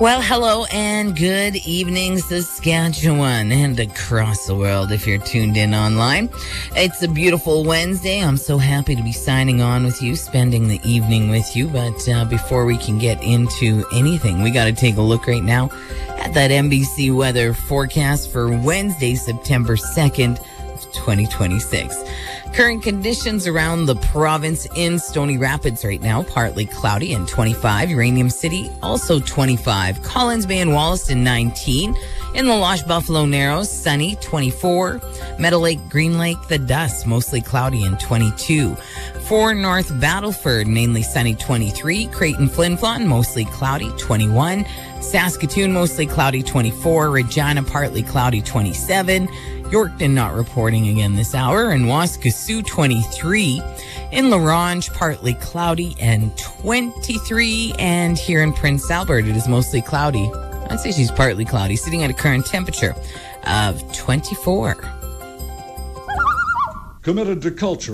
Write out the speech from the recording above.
Well, hello and good evening, Saskatchewan, and across the world if you're tuned in online. It's a beautiful Wednesday. I'm so happy to be signing on with you, spending the evening with you. But before we can get into anything, we got to take a look right now at that NBC weather forecast for Wednesday, September 2nd, 2026. Current conditions around the province in Stony Rapids right now, partly cloudy and 25. Uranium City, also 25. Collins Bay and Wollaston, 19. In the Losh Buffalo Narrows, sunny, 24. Meadow Lake, Green Lake, the Dust, mostly cloudy and 22. For North Battleford, mainly sunny, 23. Creighton Flin Flon, mostly cloudy, 21. Saskatoon, mostly cloudy, 24. Regina, partly cloudy, 27. Yorkton not reporting again this hour, and Waskesiu 23. In La Ronge, partly cloudy and 23. And here in Prince Albert, it is mostly cloudy. I'd say she's partly cloudy, sitting at a current temperature of 24. Committed to culture.